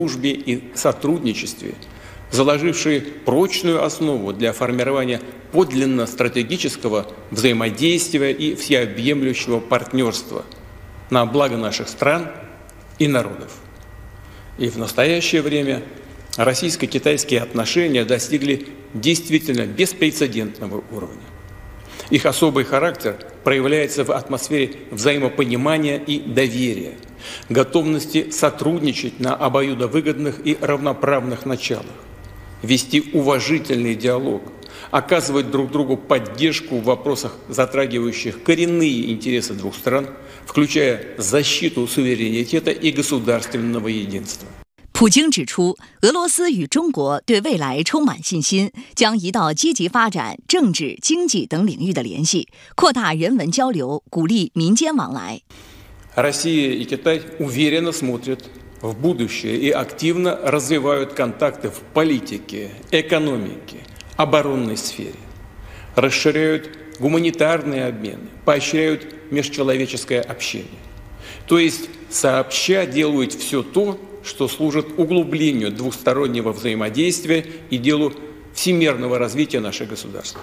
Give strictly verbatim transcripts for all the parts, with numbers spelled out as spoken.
дружбе и сотрудничестве, заложившие прочную основу для формирования подлинно стратегического взаимодействия и всеобъемлющего партнерства на благо наших стран и народов. И в настоящее время российско-китайские отношения достигли действительно беспрецедентного уровня. Их особый характер проявляется в атмосфере взаимопонимания и доверия, готовности сотрудничать на обоюдовыгодных и равноправных началах, вести уважительный диалог, оказывать друг другу поддержку в вопросах, затрагивающих коренные интересы двух стран, включая защиту суверенитета и государственного единства. 普京指出，俄罗斯与中国对未来充满信心，将一道积极发展政治、经济等领域的联系，扩大人文交流，鼓励民间往来。 Россия и Китай уверенно смотрят в будущее и активно развивают контакты в политике, экономике, оборонной сфере, расширяют гуманитарные обмены, поощряют межчеловеческое общение. То есть сообща делают все то, что служит углублению двухстороннего взаимодействия и делу всемирного развития наших государств.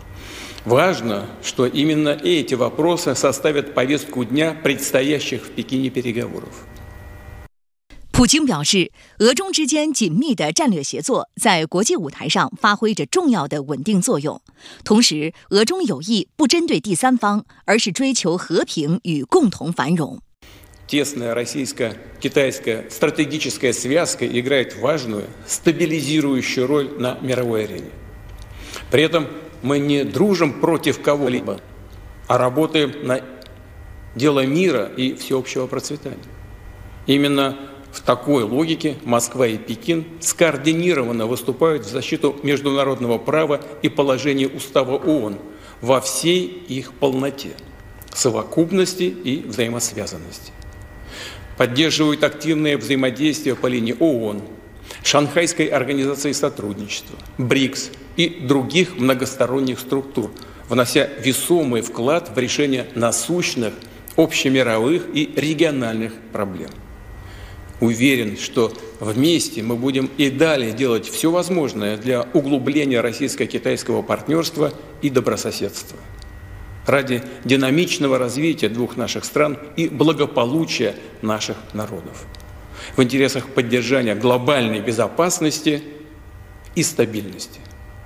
Важно, что именно эти вопросы составят повестку дня предстоящих в Пекине переговоров. 普京表示，俄中之间紧密的战略协作在国际舞台上发挥着重要的稳定作用。同时，俄中友谊不针对第三方，而是追求和平与共同繁荣。 Тесная российско-китайская стратегическая связка играет важную, стабилизирующую роль на мировой арене. При этом мы не дружим против кого-либо, а работаем на дело мира и всеобщего процветания. Именно в такой логике Москва и Пекин скоординированно выступают в защиту международного права и положения Устава ООН во всей их полноте, совокупности и взаимосвязанности. Поддерживают активное взаимодействие по линии ООН, Шанхайской организации сотрудничества, БРИКС и других многосторонних структур, внося весомый вклад в решение насущных, общемировых и региональных проблем. Уверен, что вместе мы будем и далее делать все возможное для углубления российско-китайского партнерства и добрососедства. Ради динамичного развития двух наших стран и благополучия наших народов. В интересах поддержания глобальной безопасности и стабильности.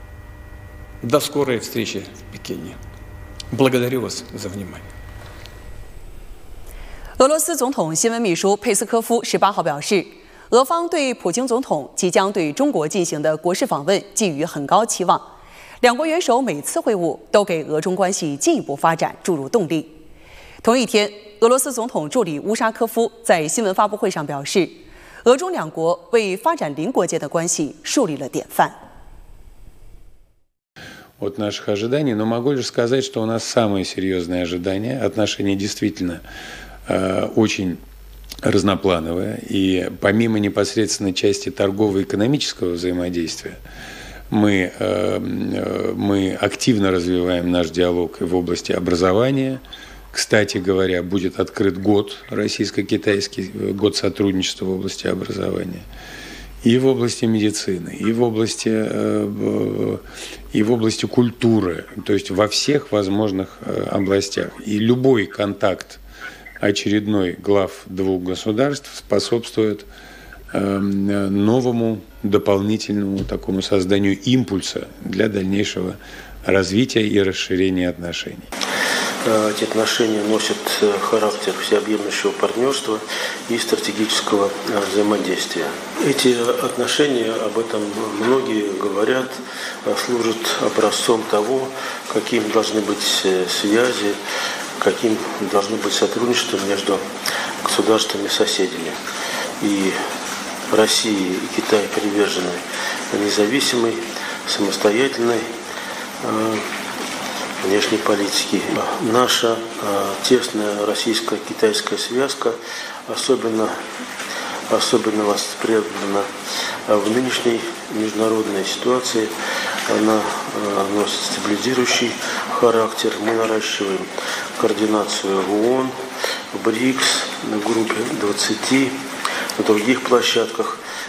До скорой встречи в Пекине. Благодарю вас за внимание. 俄罗斯总统新闻秘书佩斯科夫十八号表示，俄方对普京总统即将对中国进行的国事访问寄予很高期望。 两国元首每次会晤都给俄中关系进一步发展注入动力。同一天，俄罗斯总统助理乌沙科夫在新闻发布会上表示，俄中两国为发展邻国间的关系树立了典范。 От наших ожиданий, но могу лишь сказать, что у нас самые серьезные ожидания. Отношения действительно э, очень разноплановые. И помимо непосредственной части торгово-экономического взаимодействия, мы, э, мы активно развиваем наш диалог и в области образования. Кстати говоря, будет открыт год, российско-китайский год сотрудничества в области образования. И в области медицины, и в области, и в области культуры, то есть во всех возможных областях. И любой контакт очередной глав двух государств способствует новому дополнительному такому созданию импульса для дальнейшего развития и расширения отношений. Эти отношения носят характер всеобъемлющего партнерства и стратегического взаимодействия. Эти отношения, об этом многие говорят, служат образцом того, каким должны быть связи, каким должно быть сотрудничество между государствами-соседями. И Россия и Китай привержены независимой, самостоятельной внешней политики. Наша э, тесная российско-китайская связка особенно, особенно востребована в нынешней международной ситуации. Она э, носит стабилизирующий характер. Мы наращиваем координацию в ООН, в БРИКС, на группе двадцати, на других площадках.